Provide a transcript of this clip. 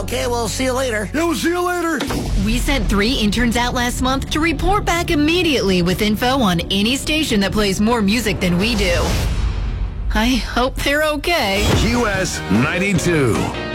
Okay, we'll see you later. Yeah, we'll see you later. We sent 3 interns out last month to report back immediately with info on any station that plays more music than we do. I hope they're okay. QS 92.